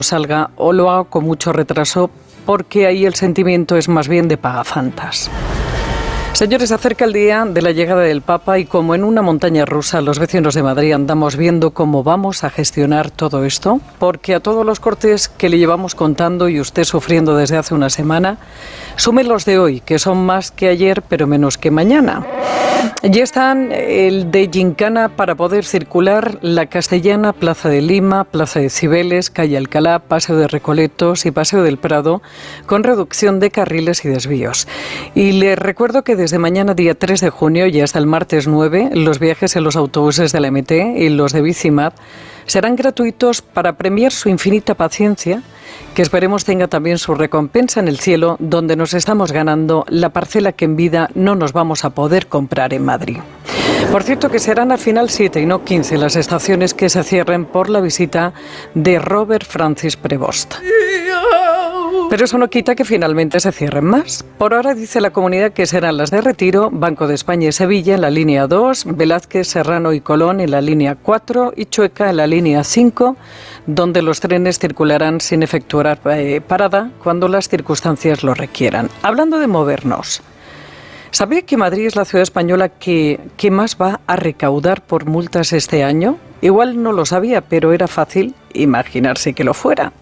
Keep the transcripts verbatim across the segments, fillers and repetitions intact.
salga o lo haga con mucho retraso, porque ahí el sentimiento es más bien de pagafantas. Señores, se acerca el día de la llegada del Papa y como en una montaña rusa, los vecinos de Madrid andamos viendo cómo vamos a gestionar todo esto, porque a todos los cortes que le llevamos contando y usted sufriendo desde hace una semana, sume los de hoy, que son más que ayer, pero menos que mañana. Ya están el de Gincana para poder circular la Castellana, Plaza de Lima, Plaza de Cibeles, Calle Alcalá, Paseo de Recoletos y Paseo del Prado, con reducción de carriles y desvíos. Y les recuerdo que desde mañana, día tres de junio, y hasta el martes nueve, los viajes en los autobuses de la M T y los de Bicimad serán gratuitos para premiar su infinita paciencia, que esperemos tenga también su recompensa en el cielo, donde nos estamos ganando la parcela que en vida no nos vamos a poder comprar en Madrid. Por cierto, que serán al final siete y no quince las estaciones que se cierren por la visita de Robert Francis Prevost. Pero eso no quita que finalmente se cierren más. Por ahora dice la comunidad que serán las de Retiro, Banco de España y Sevilla en la línea dos, Velázquez, Serrano y Colón en la línea cuatro y Chueca en la línea cinco, donde los trenes circularán sin efectuar eh, parada cuando las circunstancias lo requieran. Hablando de movernos, ¿sabe que Madrid es la ciudad española que, que más va a recaudar por multas este año? Igual no lo sabía, pero era fácil imaginarse que lo fuera.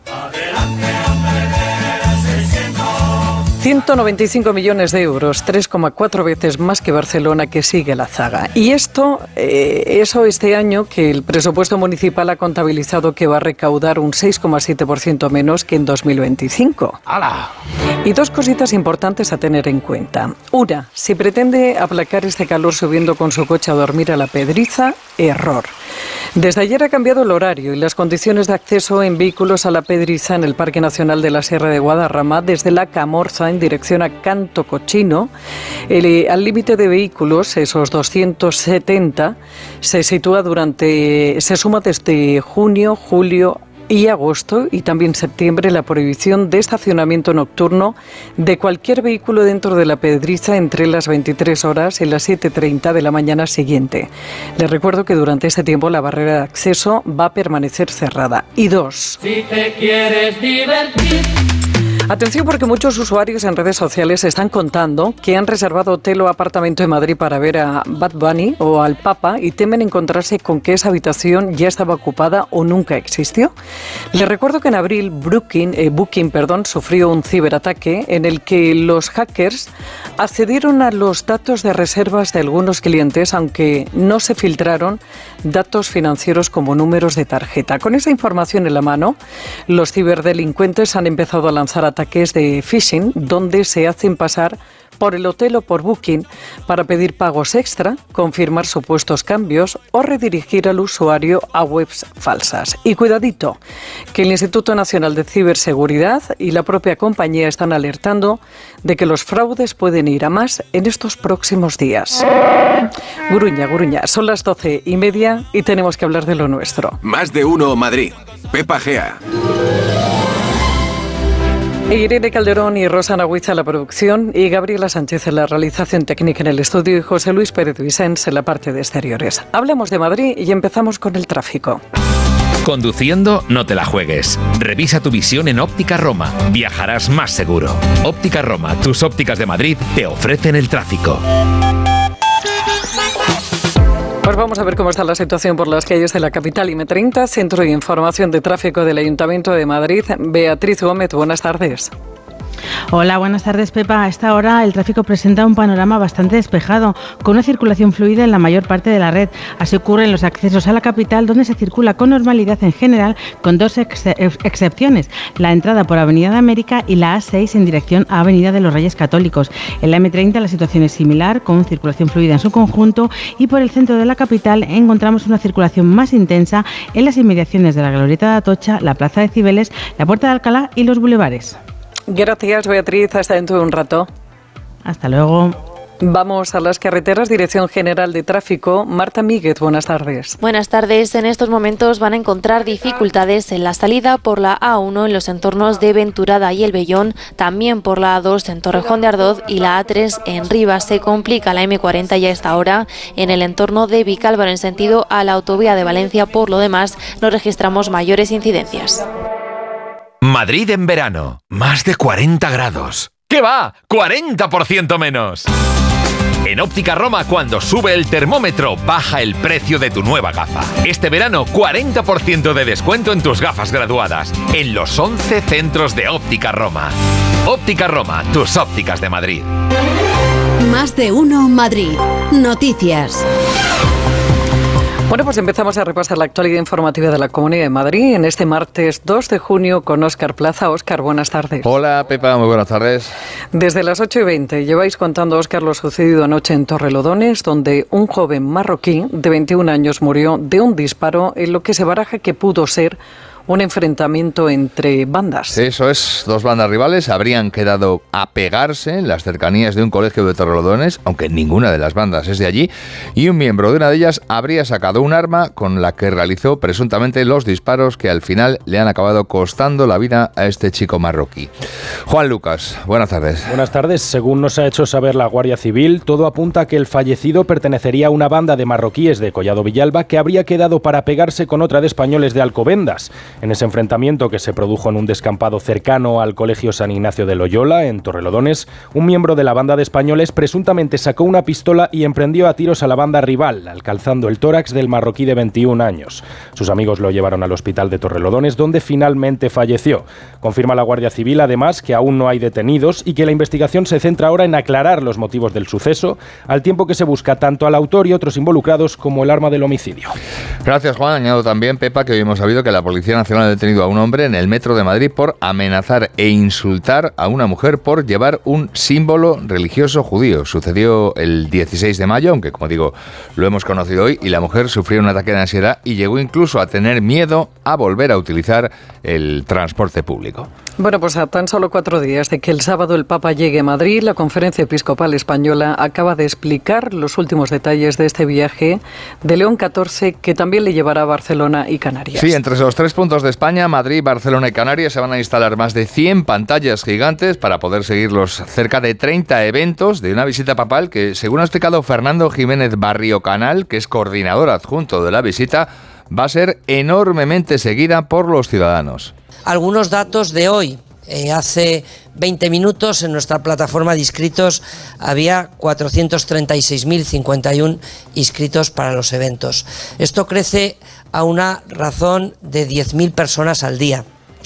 ciento noventa y cinco millones de euros, tres coma cuatro veces más que Barcelona, que sigue la zaga. Y esto, eh, eso este año, que el presupuesto municipal ha contabilizado que va a recaudar un seis coma siete por ciento menos que en dos mil veinticinco. ¡Hala! Y dos cositas importantes a tener en cuenta. Una, si pretende aplacar este calor subiendo con su coche a dormir a la Pedriza, error. Desde ayer ha cambiado el horario y las condiciones de acceso en vehículos a la Pedriza en el Parque Nacional de la Sierra de Guadarrama, desde la Camorza en dirección a Canto Cochino, el, al límite de vehículos, esos doscientos setenta, se sitúa durante, se suma desde junio, julio y agosto y también septiembre la prohibición de estacionamiento nocturno de cualquier vehículo dentro de la Pedriza entre las veintitrés horas y las siete treinta de la mañana siguiente. Les recuerdo que durante este tiempo la barrera de acceso va a permanecer cerrada. Y dos. Si te quieres divertir. Atención, porque muchos usuarios en redes sociales están contando que han reservado hotel o apartamento en Madrid para ver a Bad Bunny o al Papa y temen encontrarse con que esa habitación ya estaba ocupada o nunca existió. Les recuerdo que en abril Booking, eh, Booking perdón, sufrió un ciberataque en el que los hackers accedieron a los datos de reservas de algunos clientes, aunque no se filtraron datos financieros como números de tarjeta. Con esa información en la mano, los ciberdelincuentes han empezado a lanzar ataques ataques de phishing, donde se hacen pasar por el hotel o por Booking para pedir pagos extra, confirmar supuestos cambios o redirigir al usuario a webs falsas. Y cuidadito, que el Instituto Nacional de Ciberseguridad y la propia compañía están alertando de que los fraudes pueden ir a más en estos próximos días. Guruña, guruña, son las doce y media y tenemos que hablar de lo nuestro. Más de uno Madrid. Pepa Gea. Irene Calderón y Rosana Huiza en la producción y Gabriela Sánchez en la realización técnica en el estudio y José Luis Pérez Vicens en la parte de exteriores. Hablamos de Madrid y empezamos con el tráfico. Conduciendo, no te la juegues. Revisa tu visión en Óptica Roma. Viajarás más seguro. Óptica Roma, tus ópticas de Madrid, te ofrecen el tráfico. Pues vamos a ver cómo está la situación por las calles de la capital. I M treinta, Centro de Información de Tráfico del Ayuntamiento de Madrid. Beatriz Gómez, buenas tardes. Hola, buenas tardes, Pepa. A esta hora el tráfico presenta un panorama bastante despejado, con una circulación fluida en la mayor parte de la red. Así ocurre en los accesos a la capital, donde se circula con normalidad en general, con dos ex- excepciones: la entrada por Avenida de América y la A seis en dirección a Avenida de los Reyes Católicos. En la M treinta la situación es similar, con circulación fluida en su conjunto, y por el centro de la capital encontramos una circulación más intensa en las inmediaciones de la Glorieta de Atocha, la Plaza de Cibeles, la Puerta de Alcalá y los bulevares. Gracias, Beatriz. Hasta dentro de un rato. Hasta luego. Vamos a las carreteras, Dirección General de Tráfico. Marta Míguez, buenas tardes. Buenas tardes. En estos momentos van a encontrar dificultades en la salida por la A uno en los entornos de Venturada y El Vellón, también por la A dos en Torrejón de Ardoz y la A tres en Rivas. Se complica la M cuarenta ya a esta hora en el entorno de Vicálvaro en sentido a la autovía de Valencia. Por lo demás, no registramos mayores incidencias. Madrid en verano. Más de cuarenta grados. ¿Qué va? ¡cuarenta por ciento menos! En Óptica Roma, cuando sube el termómetro, baja el precio de tu nueva gafa. Este verano, cuarenta por ciento de descuento en tus gafas graduadas. En los once centros de Óptica Roma. Óptica Roma, tus ópticas de Madrid. Más de uno Madrid. Noticias. Bueno, pues empezamos a repasar la actualidad informativa de la Comunidad de Madrid en este martes dos de junio con Óscar Plaza. Óscar, buenas tardes. Hola, Pepa, muy buenas tardes. Desde las ocho y veinte lleváis contando, Óscar, lo sucedido anoche en Torrelodones, donde un joven marroquí de veintiún años murió de un disparo en lo que se baraja que pudo ser un enfrentamiento entre bandas. Eso es, dos bandas rivales habrían quedado a pegarse en las cercanías de un colegio de Torrelodones, aunque ninguna de las bandas es de allí, y un miembro de una de ellas habría sacado un arma con la que realizó presuntamente los disparos que al final le han acabado costando la vida a este chico marroquí. Juan Lucas, buenas tardes. Buenas tardes. Según nos ha hecho saber la Guardia Civil, todo apunta a que el fallecido pertenecería a una banda de marroquíes de Collado Villalba que habría quedado para pegarse con otra de españoles de Alcobendas. En ese enfrentamiento, que se produjo en un descampado cercano al Colegio San Ignacio de Loyola, en Torrelodones, un miembro de la banda de españoles presuntamente sacó una pistola y emprendió a tiros a la banda rival, alcanzando el tórax del marroquí de veintiún años. Sus amigos lo llevaron al hospital de Torrelodones, donde finalmente falleció. Confirma la Guardia Civil, además, que aún no hay detenidos y que la investigación se centra ahora en aclarar los motivos del suceso, al tiempo que se busca tanto al autor y otros involucrados como el arma del homicidio. Gracias, Juan. Añado también, Pepa, que hoy hemos sabido que la Policía Nacional ha detenido a un hombre en el metro de Madrid por amenazar e insultar a una mujer por llevar un símbolo religioso judío. Sucedió el dieciséis de mayo, aunque como digo, lo hemos conocido hoy, y la mujer sufrió un ataque de ansiedad y llegó incluso a tener miedo a volver a utilizar el transporte público. Bueno, pues a tan solo cuatro días de que el sábado el Papa llegue a Madrid, la Conferencia Episcopal Española acaba de explicar los últimos detalles de este viaje de León catorce, que también le llevará a Barcelona y Canarias. Sí, entre los tres puntos de España, Madrid, Barcelona y Canarias, se van a instalar más de cien pantallas gigantes para poder seguir los cerca de treinta eventos de una visita papal que, según ha explicado Fernando Jiménez Barrio Canal, que es coordinador adjunto de la visita, va a ser enormemente seguida por los ciudadanos. Algunos datos de hoy. Eh, hace veinte minutos en nuestra plataforma de inscritos había cuatrocientos treinta y seis mil cincuenta y uno inscritos para los eventos. Esto crece a una razón de diez mil personas al día.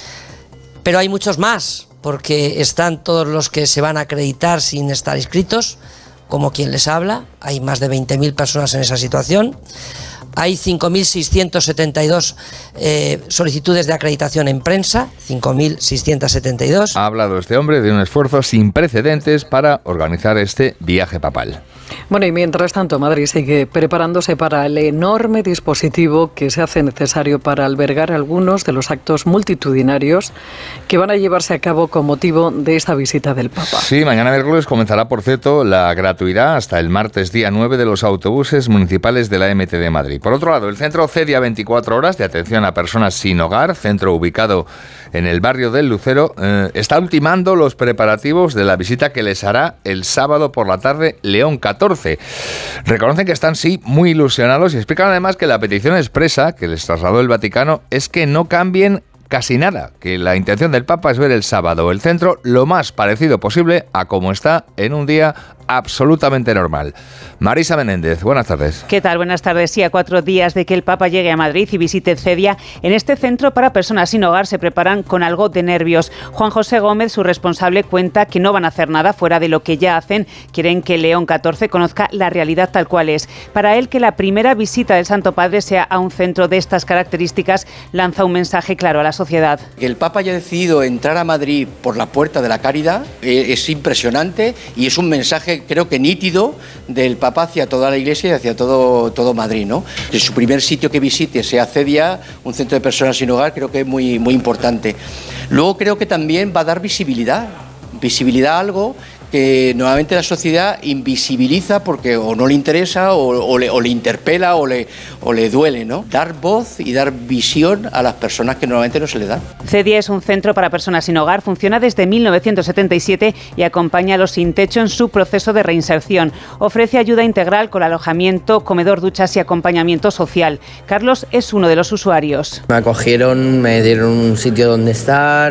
Pero hay muchos más, porque están todos los que se van a acreditar sin estar inscritos, como quien les habla. Hay más de veinte mil personas en esa situación. Hay cinco mil seiscientas setenta y dos eh, solicitudes de acreditación en prensa, cinco mil seiscientas setenta y dos. Ha hablado este hombre de un esfuerzo sin precedentes para organizar este viaje papal. Bueno, y mientras tanto, Madrid sigue preparándose para el enorme dispositivo que se hace necesario para albergar algunos de los actos multitudinarios que van a llevarse a cabo con motivo de esta visita del Papa. Sí, mañana miércoles comenzará, por cierto, la gratuidad hasta el martes día nueve de los autobuses municipales de la M T de Madrid. Por otro lado, el centro Cedia veinticuatro horas de atención a personas sin hogar, centro ubicado en el barrio del Lucero, eh, está ultimando los preparativos de la visita que les hará el sábado por la tarde León catorce. Reconocen que están, sí, muy ilusionados y explican además que la petición expresa que les trasladó el Vaticano es que no cambien casi nada, que la intención del Papa es ver el sábado el centro lo más parecido posible a como está en un día absolutamente normal. Marisa Menéndez, buenas tardes. ¿Qué tal? Buenas tardes. Sí, a cuatro días de que el Papa llegue a Madrid y visite Cedia, en este centro para personas sin hogar se preparan con algo de nervios. Juan José Gómez, su responsable, cuenta que no van a hacer nada fuera de lo que ya hacen. Quieren que León catorce conozca la realidad tal cual es. Para él, que la primera visita del Santo Padre sea a un centro de estas características lanza un mensaje claro a la sociedad. Que el Papa haya decidido entrar a Madrid por la puerta de la caridad es impresionante y es un mensaje, creo que nítido, del Papa hacia toda la Iglesia y hacia todo, todo Madrid, ¿no? Que su primer sitio que visite sea Cedia, un centro de personas sin hogar, creo que es muy, muy importante. Luego creo que también va a dar visibilidad, visibilidad a algo que normalmente la sociedad invisibiliza porque o no le interesa o, o, le, o le interpela o le, o le duele, ¿no? Dar voz y dar visión a las personas que normalmente no se le dan. Cedia es un centro para personas sin hogar, funciona desde mil novecientos setenta y siete y acompaña a los sin techo en su proceso de reinserción. Ofrece ayuda integral con alojamiento, comedor, duchas y acompañamiento social. Carlos es uno de los usuarios. Me acogieron, me dieron un sitio donde estar